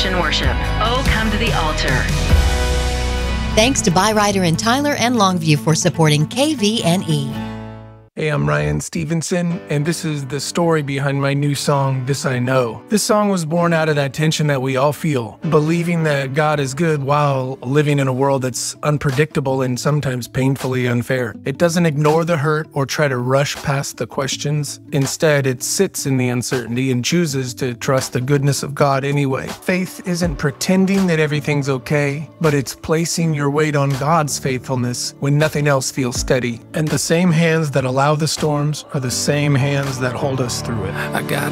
Christian worship. Oh, come to the altar. Thanks to Byrider and Tyler and Longview for supporting KVNE. Hey, I'm Ryan Stevenson, and this is the story behind my new song, This I Know. This song was born out of that tension that we all feel, believing that God is good while living in a world that's unpredictable and sometimes painfully unfair. It doesn't ignore the hurt or try to rush past the questions. Instead, it sits in the uncertainty and chooses to trust the goodness of God anyway. Faith isn't pretending that everything's okay, but it's placing your weight on God's faithfulness when nothing else feels steady. And the same hands that allow the storms are the same hands that hold us through it. I got